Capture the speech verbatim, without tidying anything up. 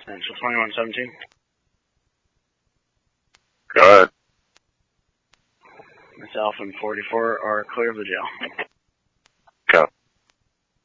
Central twenty-one seventeen. Go ahead. Miss Alpha and forty-four are clear of the jail.